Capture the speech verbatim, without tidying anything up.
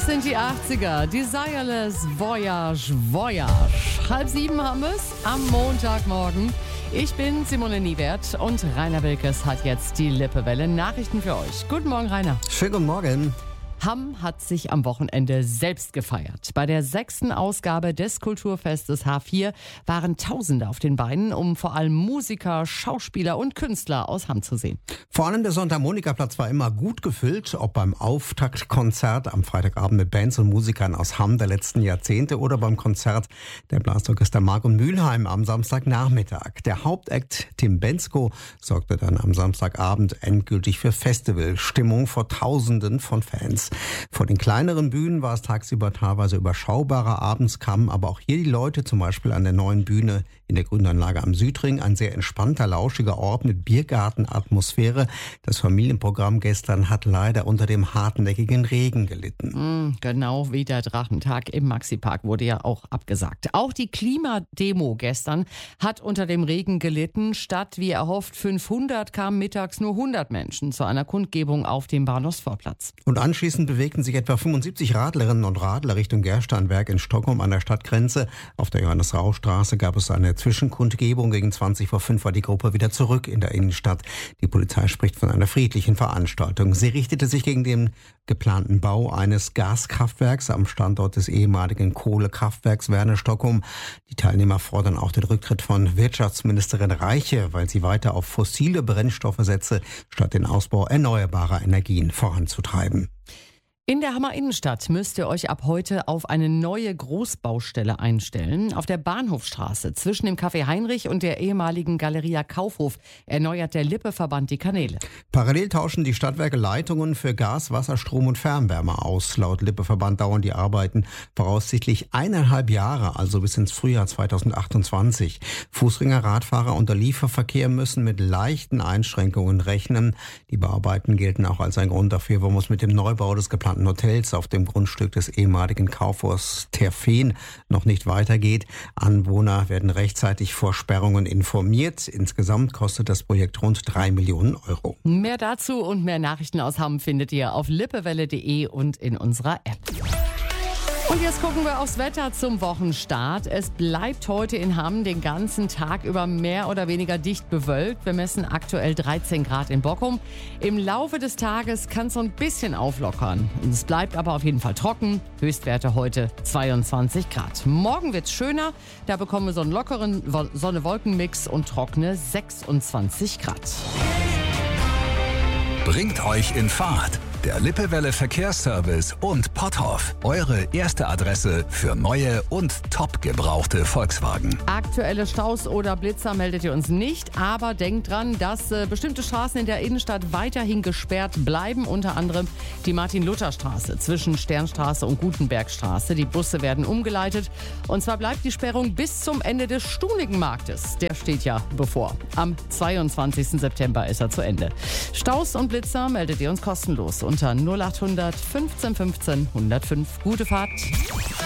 Das sind die achtziger. Desireless Voyage, Voyage. Halb sieben haben wir es am Montagmorgen. Ich bin Simone Niewert und Rainer Wilkes hat jetzt die Lippewelle. Nachrichten für euch. Guten Morgen, Rainer. Schönen guten Morgen. Hamm hat sich am Wochenende selbst gefeiert. Bei der sechsten Ausgabe des Kulturfestes H vier waren Tausende auf den Beinen, um vor allem Musiker, Schauspieler und Künstler aus Hamm zu sehen. Vor allem der Sonntag-Monika-Platz war immer gut gefüllt, ob beim Auftaktkonzert am Freitagabend mit Bands und Musikern aus Hamm der letzten Jahrzehnte oder beim Konzert der Blasorchester Mark und Mülheim am Samstagnachmittag. Der Hauptakt Tim Bendzko sorgte dann am Samstagabend endgültig für Festivalstimmung vor Tausenden von Fans. Vor den kleineren Bühnen war es tagsüber teilweise überschaubarer. Abends kamen aber auch hier die Leute, zum Beispiel an der neuen Bühne in der Grünanlage am Südring. Ein sehr entspannter, lauschiger Ort mit Biergartenatmosphäre. Das Familienprogramm gestern hat leider unter dem hartnäckigen Regen gelitten. Mm, genau wie der Drachentag im Maxi-Park wurde ja auch abgesagt. Auch die Klimademo gestern hat unter dem Regen gelitten. Statt wie erhofft fünfhundert kamen mittags nur hundert Menschen zu einer Kundgebung auf dem Bahnhofsvorplatz. Und anschließend bewegten sich etwa fünfundsiebzig Radlerinnen und Radler Richtung Gersteinwerk in Stockholm an der Stadtgrenze. Auf der Johannes-Rau-Straße gab es eine Zwischenkundgebung. Gegen zwanzig vor fünf war die Gruppe wieder zurück in der Innenstadt. Die Polizei spricht von einer friedlichen Veranstaltung. Sie richtete sich gegen den geplanten Bau eines Gaskraftwerks am Standort des ehemaligen Kohlekraftwerks Werne Stockholm. Die Teilnehmer fordern auch den Rücktritt von Wirtschaftsministerin Reiche, weil sie weiter auf fossile Brennstoffe setze, statt den Ausbau erneuerbarer Energien voranzutreiben. In der Hammer Innenstadt müsst ihr euch ab heute auf eine neue Großbaustelle einstellen. Auf der Bahnhofstraße zwischen dem Café Heinrich und der ehemaligen Galeria Kaufhof erneuert der Lippe-Verband die Kanäle. Parallel tauschen die Stadtwerke Leitungen für Gas, Wasser, Strom und Fernwärme aus. Laut Lippe-Verband dauern die Arbeiten voraussichtlich eineinhalb Jahre, also bis ins Frühjahr zweitausendachtundzwanzig. Fußgänger, Radfahrer und der Lieferverkehr müssen mit leichten Einschränkungen rechnen. Die Bauarbeiten gelten auch als ein Grund dafür, warum es mit dem Neubau des geplanten Hotels auf dem Grundstück des ehemaligen Kaufhauses Terfen noch nicht weitergeht. Anwohner werden rechtzeitig vor Sperrungen informiert. Insgesamt kostet das Projekt rund drei Millionen Euro. Mehr dazu und mehr Nachrichten aus Hamm findet ihr auf lippewelle punkt de und in unserer App. Und jetzt gucken wir aufs Wetter zum Wochenstart. Es bleibt heute in Hamm den ganzen Tag über mehr oder weniger dicht bewölkt. Wir messen aktuell dreizehn Grad in Bockum. Im Laufe des Tages kann es so ein bisschen auflockern. Es bleibt aber auf jeden Fall trocken. Höchstwerte heute zweiundzwanzig Grad. Morgen wird's schöner. Da bekommen wir so einen lockeren Sonne-Wolken-Mix und trockene sechsundzwanzig Grad. Bringt euch in Fahrt. Der Lippewelle Verkehrsservice und Potthoff. Eure erste Adresse für neue und top gebrauchte Volkswagen. Aktuelle Staus oder Blitzer meldet ihr uns nicht, aber denkt dran, dass äh, bestimmte Straßen in der Innenstadt weiterhin gesperrt bleiben. Unter anderem die Martin-Luther-Straße zwischen Sternstraße und Gutenbergstraße. Die Busse werden umgeleitet. Und zwar bleibt die Sperrung bis zum Ende des Stunigenmarktes. Der steht ja bevor. Am zweiundzwanzigsten September ist er zu Ende. Staus und Blitzer meldet ihr uns kostenlos unter null achthundert fünfzehn fünfzehn hundertfünf. Gute Fahrt.